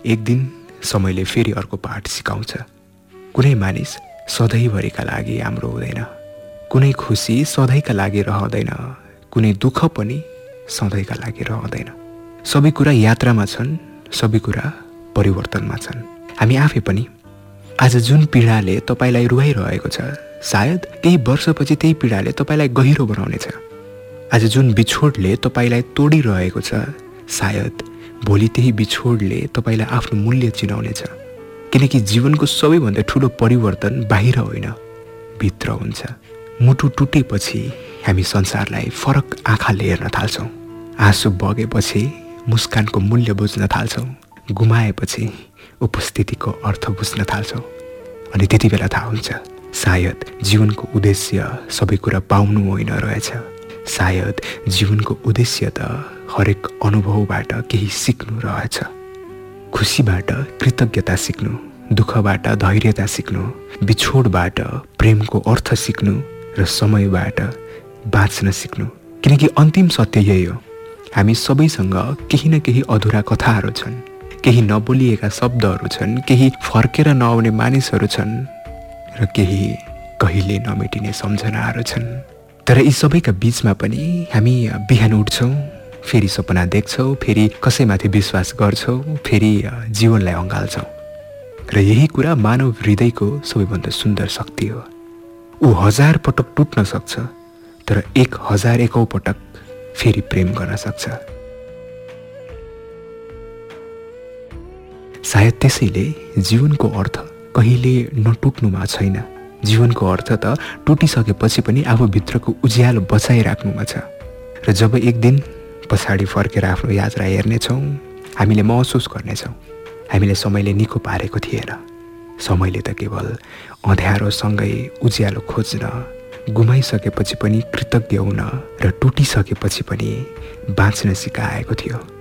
एक दिन समयले फेरि अर्को पाठ सिकाउँछ। कुनै मानिस सधैँभरिका लागि हाम्रो हुँदैन, कुनै खुसी सधैँका लागि रहँदैन, कुनै दुःख पनि सधैँका लागि रहँदैन। सबै कुरा यात्रामा छन्, सबै कुरा परिवर्तनमा छन्। हामी आफै पनि आज जुन पीडाले तपाईलाई रुवाइरहेको छ, सायद केही वर्षपछि त्यही पीडाले तपाईलाई गहिरो बनाउनेछ। आज जुन बिछोडले तपाईलाई तोडिरहेको छ, सायद भोलि त्यही बिछोडले तपाईलाई आफ्नो मूल्य चिनाउनेछ। किनकि जीवनको सबैभन्दा ठुलो परिवर्तन बाहिर होइन, भित्र हुन्छ। मुटु टुटेपछि हामी संसारलाई फरक आँखाले हेर्न थाल्छौँ। आँसु बगेपछि मुस्कानको मूल्य बुझ्न थाल्छौँ। गुमाएपछि उपस्थितिको अर्थ बुझ्न थाल्छौँ। अनि त्यति बेला थाहा हुन्छ, सायद जीवनको उद्देश्य सबै कुरा पाउनु होइन रहेछ। सायद जीवनको उद्देश्य त हरेक अनुभवबाट केही सिक्नु रहेछ। खुसीबाट कृतज्ञता सिक्नु, दुःखबाट धैर्यता सिक्नु, बिछोडबाट प्रेमको अर्थ सिक्नु र समयबाट बाँच्न सिक्नु। किनकि अन्तिम सत्य यही हो, हामी सबैसँग केही न केही अधुरा कथाहरू छन्, केही नबोलिएका शब्दहरू छन्, केही फर्केर नआउने मानिसहरू छन् र केही कहिले नमेटिने सम्झनाहरू छन्। तर यी सबैका बीचमा पनि हामी बिहान उठ्छौँ, फेरि सपना देख्छौँ, फेरि कसैमाथि विश्वास गर्छौँ, फेरि जीवनलाई अँगाल्छौँ। र यही कुरा मानव हृदयको सबैभन्दा सुन्दर शक्ति हो। ऊ 1000 पटक टुट्न सक्छ, तर 1001औं पटक फेरि प्रेम गर्न सक्छ। सायद त्यसैले जीवनको अर्थ कहिले नटुट्नुमा छैन। जीवनको अर्थ त टुटिसकेपछि पनि आफूभित्रको उज्यालो बचाइराख्नुमा छ। र जब एक दिन पछाडि फर्केर आफ्नो यात्रा हेर्नेछौँ, हामीले महसुस गर्नेछौँ, हामीले समयले निको पारेको थिएन। समयले त केवल अँध्यारोसँगै उज्यालो खोज्न, गुमाइसकेपछि पनि कृतज्ञ हुन र टुटिसकेपछि पनि बाँच्न सिकाएको थियो।